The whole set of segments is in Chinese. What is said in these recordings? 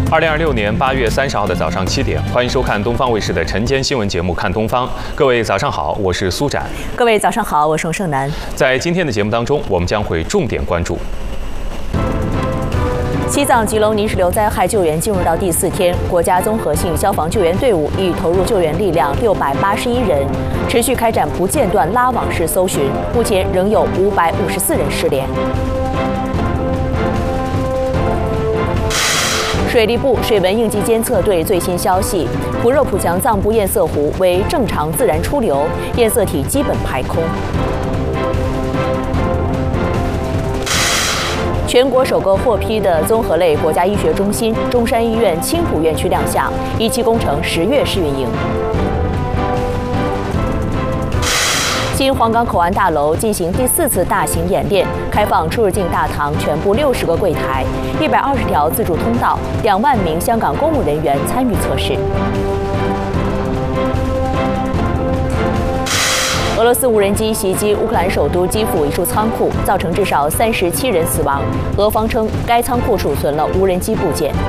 2026年8月30号的早上7点，欢迎收看东方卫视的晨间新闻节目《看东方》。各位早上好，我是苏展。 各位早上好，我是洪胜男。 在今天的节目当中，我们将会重点关注西藏吉隆泥石流灾害救援进入到第4天，国家综合性消防救援队伍已投入救援力量681人，持续开展不间断拉网式搜寻，目前仍有554人失联。水利部水文应急监测队最新消息：普热普强藏布堰塞湖为正常自然出流，堰塞体基本排空。全国首个获批的综合类国家医学中心中山医院青浦院区亮相，1期工程10月试运营。新皇岗口岸大楼进行第4次大型演练，开放出入境大堂全部60个柜台，120条自助通道，2万名香港公务人员参与测试。俄罗斯无人机袭击乌克兰首都基辅一处仓库，造成至少37人死亡。俄方称该仓库储存了无人机部件。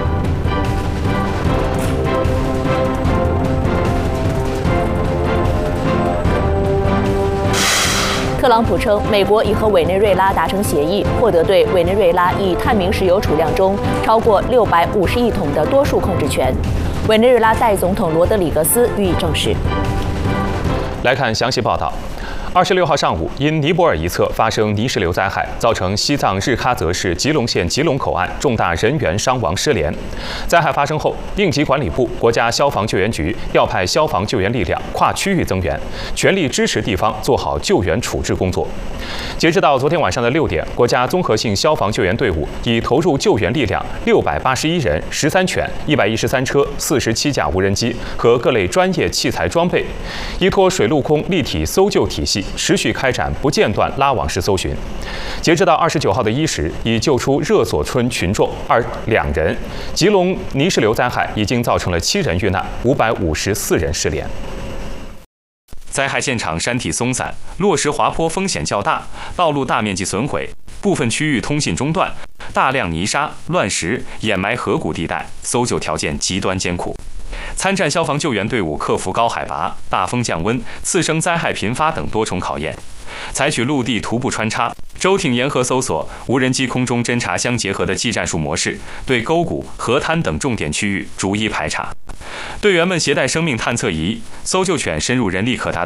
特朗普称，美国已和委内瑞拉达成协议，获得对委内瑞拉已探明石油储量中超过650亿桶的多数控制权。委内瑞拉代总统罗德里格斯予以证实。 来看详细报道。26号上午，因尼泊尔一侧发生泥石流灾害，造成西藏日喀则市吉隆县吉隆口岸重大人员伤亡失联。灾害发生后，应急管理部、国家消防救援局调派消防救援力量跨区域增援，全力支持地方做好救援处置工作。截止到昨天晚上的6点，国家综合性消防救援队伍已投入救援力量681人、13犬、113车、47架无人机和各类专业器材装备，依托水陆空立体搜救体系，持续开展不间断拉网式搜寻。截止到29号的1时，已救出热佐村群众2人。吉隆泥石流灾害已经造成了7人遇难，554人失联。灾害现场山体松散，落石滑坡风险较大，道路大面积损毁，部分区域通信中断，大量泥沙、乱石掩埋河谷地带，搜救条件极端艰苦。参战消防救援队伍克服高海拔、大风降温、次生灾害频发等多重考验，采取陆地徒步穿插、舟艇沿河搜索、无人机空中侦察相结合的技战术模式，对沟谷、河滩等重点区域逐一排查。队员们携带生命探测仪、搜救犬深入人力可达